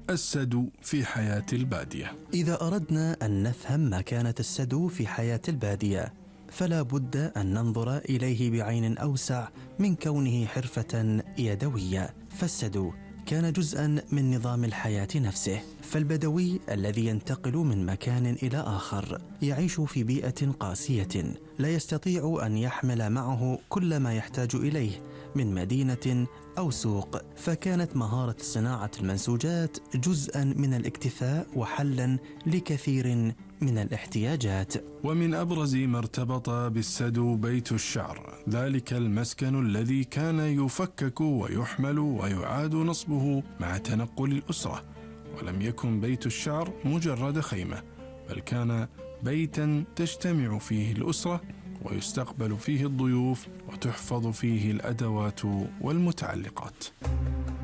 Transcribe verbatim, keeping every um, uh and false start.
السدو في حياة البادية. إذا أردنا أن نفهم مكانة السدو في حياة البادية فلا بد أن ننظر إليه بعين أوسع من كونه حرفة يدوية. فالسدو كان جزءا من نظام الحياة نفسه. فالبدوي الذي ينتقل من مكان إلى آخر يعيش في بيئة قاسية، لا يستطيع أن يحمل معه كل ما يحتاج إليه من مدينة أو سوق، فكانت مهارة صناعة المنسوجات جزءا من الاكتفاء وحلا لكثير من الاحتياجات. ومن أبرز ما ارتبط بالسدو بيت الشعر، ذلك المسكن الذي كان يفكك ويحمل ويعاد نصبه مع تنقل الأسرة. ولم يكن بيت الشعر مجرد خيمة، بل كان بيتا تجتمع فيه الأسرة ويستقبل فيه الضيوف وتحفظ فيه الأدوات والمتعلقات.